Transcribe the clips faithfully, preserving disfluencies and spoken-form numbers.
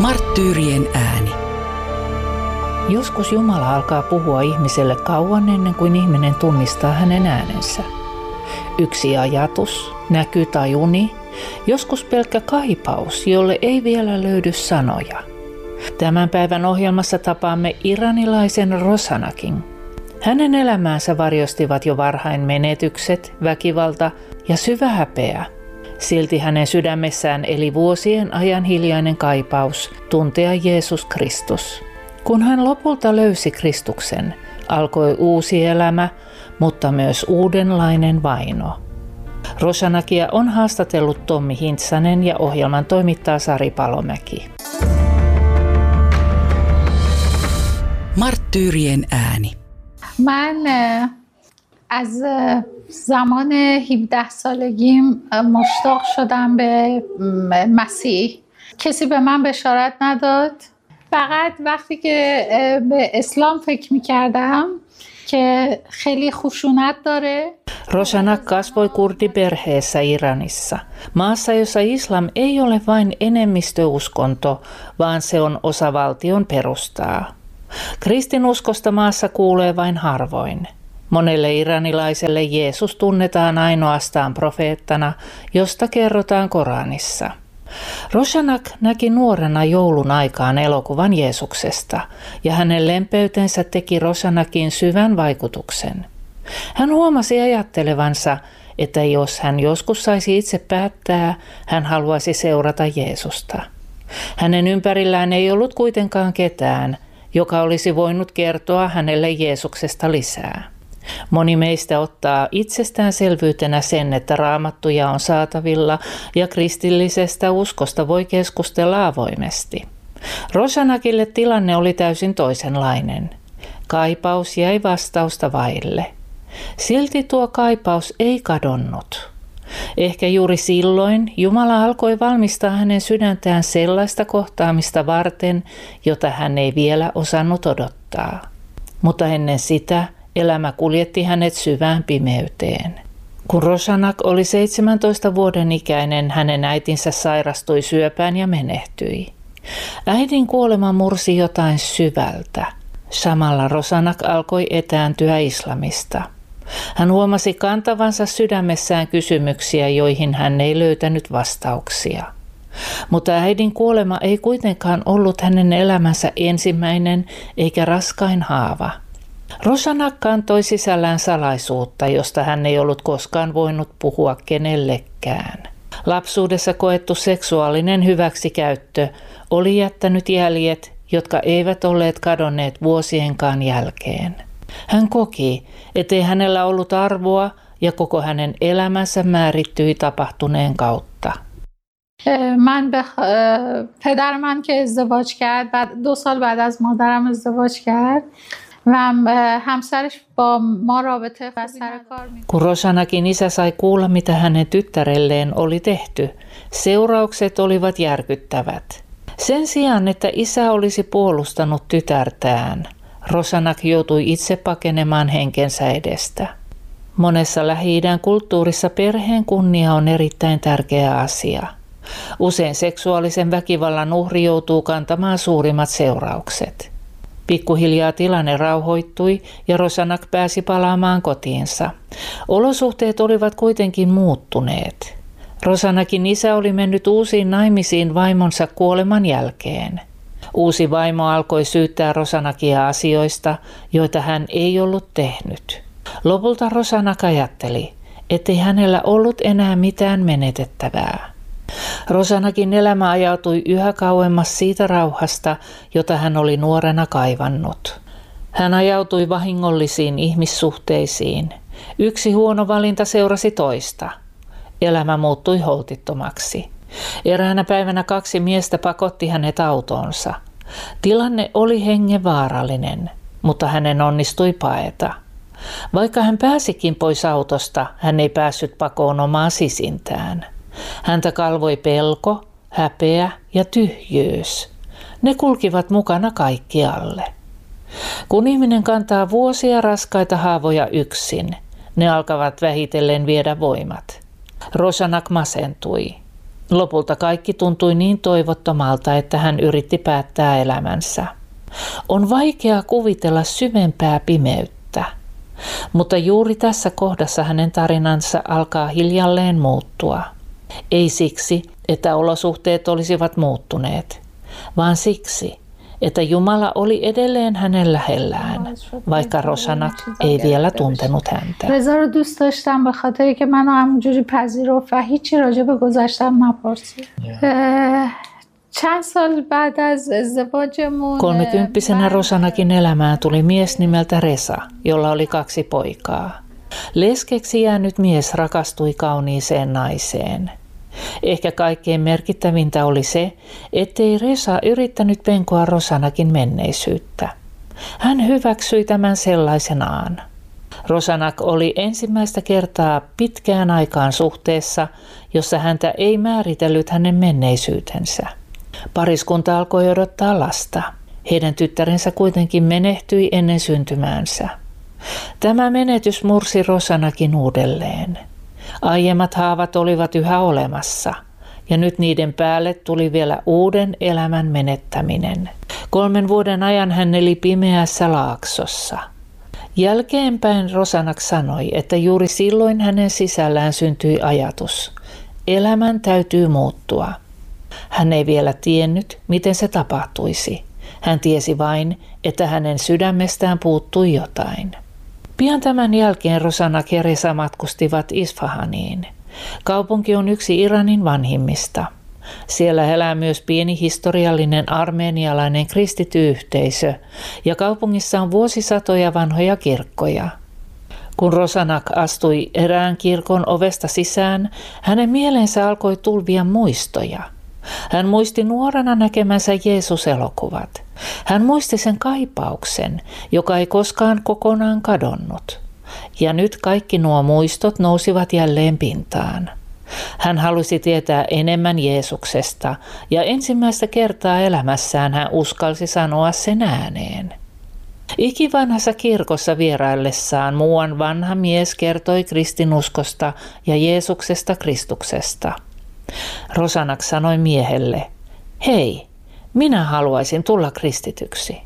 Marttyyrien ääni. Joskus Jumala alkaa puhua ihmiselle kauan ennen kuin ihminen tunnistaa hänen äänensä. Yksi ajatus, näky tai uni, joskus pelkkä kaipaus, jolle ei vielä löydy sanoja. Tämän päivän ohjelmassa tapaamme iranilaisen Rosanakin. Hänen elämäänsä varjostivat jo varhain menetykset, väkivalta ja syvä häpeä. Silti hänen sydämessään eli vuosien ajan hiljainen kaipaus tuntea Jeesus Kristus. Kun hän lopulta löysi Kristuksen, alkoi uusi elämä, mutta myös uudenlainen vaino. Rosanakia on haastatellut Tommi Hintsanen ja ohjelman toimittaa Sari Palomäki. Marttyyrien ääni. من از زمان هفده سالگیم مشتاق شدم به مسیح. کسی به من بشارت نداد. فقط وقتی که به اسلام فکر می‌کردم که خیلی خشونت داره. Rosana kasvoi kurdiperheessä Iranissa, maassa jossa islam ei ole vain enemmistöuskonto, vaan se on osa valtion perustaa. Kristinuskosta maassa kuulee vain harvoin. Monelle iranilaiselle Jeesus tunnetaan ainoastaan profeettana, josta kerrotaan Koranissa. Rosanak näki nuorena joulun aikaan elokuvan Jeesuksesta, ja hänen lempeytensä teki Rosanakin syvän vaikutuksen. Hän huomasi ajattelevansa, että jos hän joskus saisi itse päättää, hän haluaisi seurata Jeesusta. Hänen ympärillään ei ollut kuitenkaan ketään, joka olisi voinut kertoa hänelle Jeesuksesta lisää. Moni meistä ottaa itsestäänselvyytenä sen, että raamattuja on saatavilla ja kristillisestä uskosta voi keskustella avoimesti. Rosanakille tilanne oli täysin toisenlainen. Kaipaus jäi vastausta vaille. Silti tuo kaipaus ei kadonnut. Ehkä juuri silloin Jumala alkoi valmistaa hänen sydäntään sellaista kohtaamista varten, jota hän ei vielä osannut odottaa. Mutta ennen sitä elämä kuljetti hänet syvään pimeyteen. Kun Rosanak oli seitsemäntoista vuoden ikäinen, hänen äitinsä sairastui syöpään ja menehtyi. Äidin kuolema mursi jotain syvältä. Samalla Rosanak alkoi etääntyä islamista. Hän huomasi kantavansa sydämessään kysymyksiä, joihin hän ei löytänyt vastauksia. Mutta äidin kuolema ei kuitenkaan ollut hänen elämänsä ensimmäinen eikä raskain haava. Rosanak kantoi sisällään salaisuutta, josta hän ei ollut koskaan voinut puhua kenellekään. Lapsuudessa koettu seksuaalinen hyväksikäyttö oli jättänyt jäljet, jotka eivät olleet kadonneet vuosienkaan jälkeen. Hän koki, ettei hänellä ollut arvoa ja koko hänen elämänsä määrittyi tapahtuneen kautta. من به پدر من که ازدواج کرد بعد دو سال بعد از مادرم ازدواج کرد و همسرش با ما رابطه و سر کار می‌کنه. Kun Rosanakin isä sai kuulla, mitä hänen tyttärelleen oli tehty, seuraukset olivat järkyttävät. Sen sijaan, että isä olisi puolustanut tytärtään, Rosanak joutui itse pakenemaan henkensä edestä. Monessa Lähi-idän kulttuurissa perheen kunnia on erittäin tärkeä asia. Usein seksuaalisen väkivallan uhri joutuu kantamaan suurimmat seuraukset. Pikkuhiljaa tilanne rauhoittui ja Rosanak pääsi palaamaan kotiinsa. Olosuhteet olivat kuitenkin muuttuneet. Rosanakin isä oli mennyt uusiin naimisiin vaimonsa kuoleman jälkeen. Uusi vaimo alkoi syyttää Rosanakia asioista, joita hän ei ollut tehnyt. Lopulta Rosanak ajatteli, ettei hänellä ollut enää mitään menetettävää. Rosanakin elämä ajautui yhä kauemmas siitä rauhasta, jota hän oli nuorena kaivannut. Hän ajautui vahingollisiin ihmissuhteisiin. Yksi huono valinta seurasi toista. Elämä muuttui holtittomaksi. Eräänä päivänä kaksi miestä pakotti hänet autoonsa. Tilanne oli hengenvaarallinen, mutta hänen onnistui paeta. Vaikka hän pääsikin pois autosta, hän ei päässyt pakoon omaa sisintään. Häntä kalvoi pelko, häpeä ja tyhjyys. Ne kulkivat mukana kaikkialle. Kun ihminen kantaa vuosia raskaita haavoja yksin, ne alkavat vähitellen viedä voimat. Rosanak masentui. Lopulta kaikki tuntui niin toivottomalta, että hän yritti päättää elämänsä. On vaikea kuvitella syvempää pimeyttä, mutta juuri tässä kohdassa hänen tarinansa alkaa hiljalleen muuttua. Ei siksi, että olosuhteet olisivat muuttuneet, vaan siksi, että Jumala oli edelleen hänen lähellään, vaikka Rosanak ei vielä tuntenut häntä. رضا رو دوست داشتم به خاطری که منو همونجوری پذیرفت و هیچی راجع به گذشتم نپرسید. چند سال بعد از ازدواجمون Kolmekymppisenä Rosanakin elämään tuli mies nimeltä Resa, jolla oli kaksi poikaa. Leskeksi jäänyt mies rakastui kauniiseen naiseen. Ehkä kaikkein merkittävintä oli se, ettei Resa yrittänyt penkoa Rosanakin menneisyyttä. Hän hyväksyi tämän sellaisenaan. Rosanak oli ensimmäistä kertaa pitkään aikaan suhteessa, jossa häntä ei määritellyt hänen menneisyytensä. Pariskunta alkoi odottaa lasta. Heidän tyttärensä kuitenkin menehtyi ennen syntymäänsä. Tämä menetys mursi Rosanakin uudelleen. Aiemmat haavat olivat yhä olemassa, ja nyt niiden päälle tuli vielä uuden elämän menettäminen. Kolmen vuoden ajan hän eli pimeässä laaksossa. Jälkeenpäin Rosanak sanoi, että juuri silloin hänen sisällään syntyi ajatus. Elämän täytyy muuttua. Hän ei vielä tiennyt, miten se tapahtuisi. Hän tiesi vain, että hänen sydämestään puuttui jotain. Pian tämän jälkeen Rosanak ja Resa matkustivat Isfahaniin. Kaupunki on yksi Iranin vanhimmista. Siellä elää myös pieni historiallinen armeenialainen kristitty yhteisö ja kaupungissa on vuosisatoja vanhoja kirkkoja. Kun Rosanak astui erään kirkon ovesta sisään, hänen mieleensä alkoi tulvia muistoja. Hän muisti nuorena näkemänsä Jeesus-elokuvat. Hän muisti sen kaipauksen, joka ei koskaan kokonaan kadonnut. Ja nyt kaikki nuo muistot nousivat jälleen pintaan. Hän halusi tietää enemmän Jeesuksesta ja ensimmäistä kertaa elämässään hän uskalsi sanoa sen ääneen. Ikivanhassa kirkossa vieraillessaan muuan vanha mies kertoi kristinuskosta ja Jeesuksesta Kristuksesta. Rosanak sanoi miehelle, hei, minä haluaisin tulla kristityksi.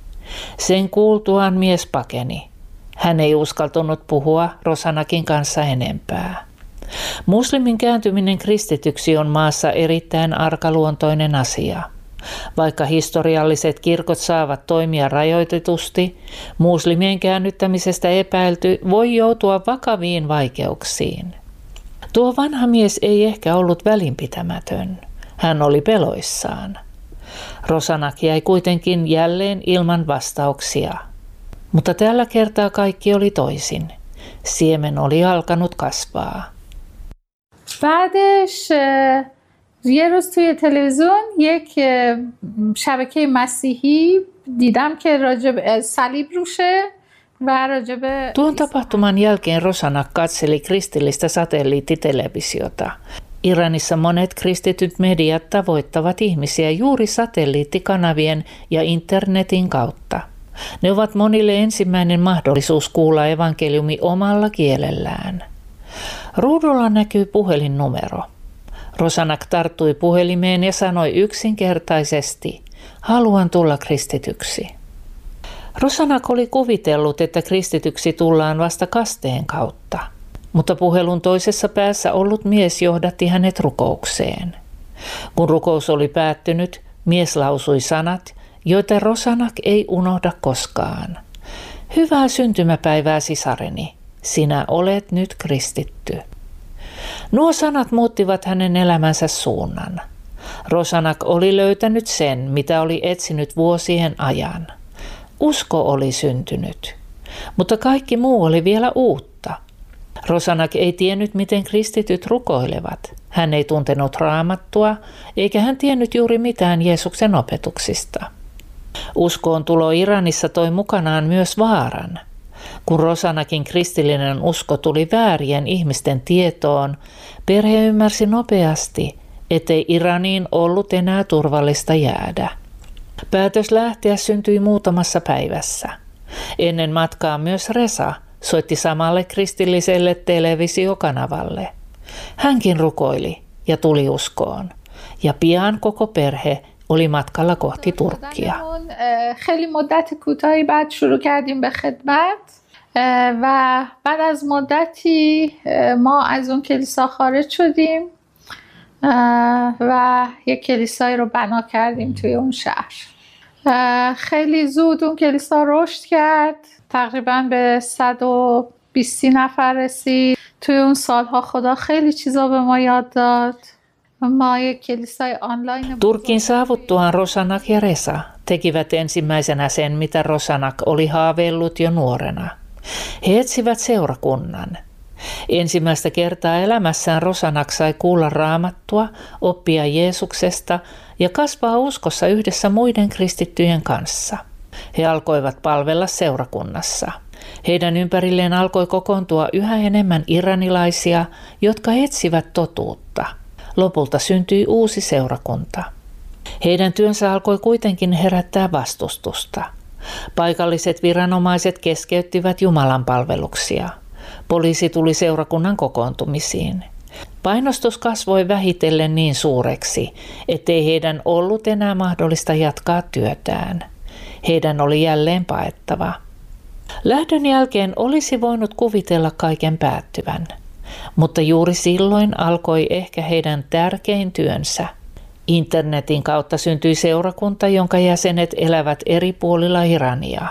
Sen kuultuaan mies pakeni. Hän ei uskaltunut puhua Rosanakin kanssa enempää. Muslimin kääntyminen kristityksi on maassa erittäin arkaluontoinen asia. Vaikka historialliset kirkot saavat toimia rajoitetusti, muslimien käännyttämisestä epäilty voi joutua vakaviin vaikeuksiin. Tuo vanha mies ei ehkä ollut välinpitämätön. Hän oli peloissaan. Rosanak jäi kuitenkin jälleen ilman vastauksia. Mutta tällä kertaa kaikki oli toisin. Siemen oli alkanut kasvaa. بعدش یه روز توی تلویزیون یک شبکه مسیحی دیدم که راجب صلیب روشه و راجب Tuon tapahtuman jälkeen Rosanak katseli kristillistä satelliittitelevisiota. Iranissa monet kristityt mediat tavoittavat ihmisiä juuri satelliittikanavien ja internetin kautta. Ne ovat monille ensimmäinen mahdollisuus kuulla evankeliumi omalla kielellään. Ruudulla näkyy puhelinnumero. Rosanak tarttui puhelimeen ja sanoi yksinkertaisesti, haluan tulla kristityksi. Rosanak oli kuvitellut, että kristityksi tullaan vasta kasteen kautta, mutta puhelun toisessa päässä ollut mies johdatti hänet rukoukseen. Kun rukous oli päättynyt, mies lausui sanat, joita Rosanak ei unohda koskaan. Hyvää syntymäpäivää, sisareni. Sinä olet nyt kristitty. Nuo sanat muuttivat hänen elämänsä suunnan. Rosanak oli löytänyt sen, mitä oli etsinyt vuosien ajan. Usko oli syntynyt, mutta kaikki muu oli vielä uutta. Rosanak ei tiennyt, miten kristityt rukoilevat. Hän ei tuntenut raamattua, eikä hän tiennyt juuri mitään Jeesuksen opetuksista. Uskoon tulo Iranissa toi mukanaan myös vaaran. Kun Rosanakin kristillinen usko tuli väärien ihmisten tietoon, perhe ymmärsi nopeasti, ettei Iraniin ollut enää turvallista jäädä. Päätös lähteä syntyi muutamassa päivässä. Ennen matkaa myös Resa soitti samalle kristilliselle televisiokanavalle. Hänkin rukoili, ja tuli uskoon. Ja pian koko perhe oli matkalla kohti Turkkia. خیلی مدت کوتاهی بعد شروع کردیم به خدمت و بعد از مدتی ما از اون کلیسا خارج شدیم و یک کلیسایی رو بنا کردیم توی اون شهر. خیلی زود اون کلیسا رشد کرد، تقریبا به صد و بیست نفر رسید. توی اون سالها خدا خیلی چیزا به ما یاد داد. ما یک کلیسای online. Turkin saavuttuaan Rosanak ja Resa tekivät ensimmäisenä sen, mitä Rosanak oli haaveillut jo nuorena. He etsivät seurakunnan. Ensimmäistä kertaa elämässään Rosanak sai kuulla Raamattua, oppia Jeesuksesta ja kasvaa uskossa yhdessä muiden kristittyjen kanssa. He alkoivat palvella seurakunnassa. Heidän ympärilleen alkoi kokoontua yhä enemmän iranilaisia, jotka etsivät totuutta. Lopulta syntyi uusi seurakunta. Heidän työnsä alkoi kuitenkin herättää vastustusta. Paikalliset viranomaiset keskeyttivät Jumalan palveluksia. Poliisi tuli seurakunnan kokoontumisiin. Painostus kasvoi vähitellen niin suureksi, ettei heidän ollut enää mahdollista jatkaa työtään. Heidän oli jälleen paettava. Lähdön jälkeen olisi voinut kuvitella kaiken päättyvän, mutta juuri silloin alkoi ehkä heidän tärkein työnsä. Internetin kautta syntyi seurakunta, jonka jäsenet elävät eri puolilla Irania.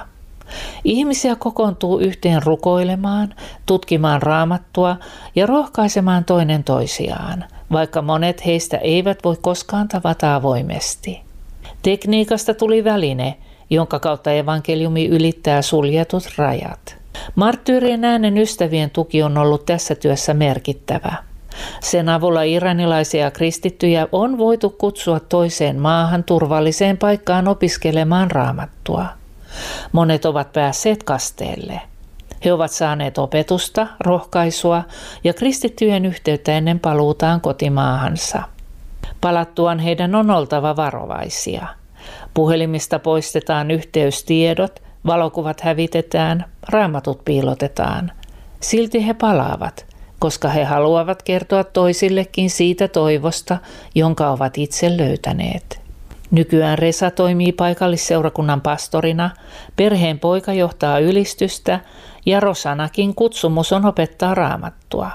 Ihmisiä kokoontuu yhteen rukoilemaan, tutkimaan Raamattua ja rohkaisemaan toinen toisiaan, vaikka monet heistä eivät voi koskaan tavata avoimesti. Tekniikasta tuli väline, jonka kautta evankeliumi ylittää suljetut rajat. Marttyyrien äänen ystävien tuki on ollut tässä työssä merkittävä. Sen avulla iranilaisia kristittyjä on voitu kutsua toiseen maahan turvalliseen paikkaan opiskelemaan Raamattua. Monet ovat päässeet kasteelle. He ovat saaneet opetusta, rohkaisua ja kristittyjen yhteyttä ennen paluutaan kotimaahansa. Palattuaan heidän on oltava varovaisia. Puhelimista poistetaan yhteystiedot, valokuvat hävitetään, raamatut piilotetaan. Silti he palaavat, koska he haluavat kertoa toisillekin siitä toivosta, jonka ovat itse löytäneet. Nykyään Resa toimii paikallisseurakunnan pastorina, perheen poika johtaa ylistystä ja Rosanakin kutsumus on opettaa Raamattua.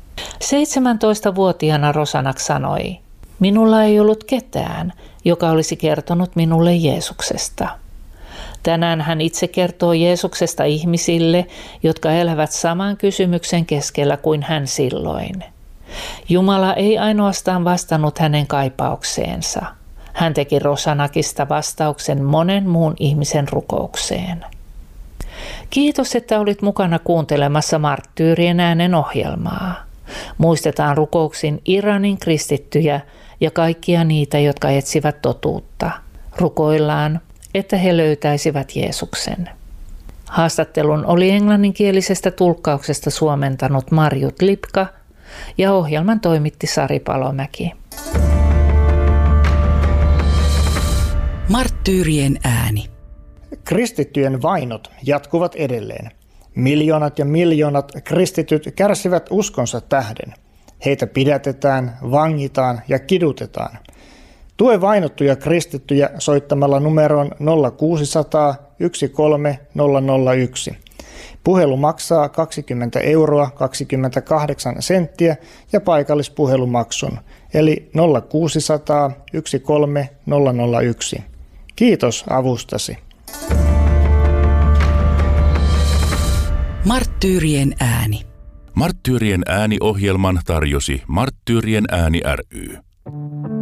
seitsemäntoistavuotiaana Rosanak sanoi, minulla ei ollut ketään, joka olisi kertonut minulle Jeesuksesta. Tänään hän itse kertoo Jeesuksesta ihmisille, jotka elävät saman kysymyksen keskellä kuin hän silloin. Jumala ei ainoastaan vastannut hänen kaipaukseensa. Hän teki Rosanakista vastauksen monen muun ihmisen rukoukseen. Kiitos, että olit mukana kuuntelemassa Marttyyrien äänen ohjelmaa. Muistetaan rukouksin Iranin kristittyjä ja kaikkia niitä, jotka etsivät totuutta. Rukoillaan, että he löytäisivät Jeesuksen. Haastattelun oli englanninkielisestä tulkkauksesta suomentanut Marjut Lipka ja ohjelman toimitti Sari Palomäki. Marttyyrien ääni. Kristittyjen vainot jatkuvat edelleen. Miljoonat ja miljoonat kristityt kärsivät uskonsa tähden. Heitä pidätetään, vangitaan ja kidutetaan. Tue vainottuja kristittyjä soittamalla numeroon nolla kuusisataa yksi kolme nolla nolla yksi. Puhelu maksaa kaksikymmentä euroa kaksikymmentäkahdeksan senttiä ja paikallispuhelumaksun, eli nolla kuusisataa yksi kolme nolla nolla yksi. Kiitos avustasi. Marttyyrien ääni. Marttyyrien ääni-ohjelman tarjosi Marttyyrien ääni ry.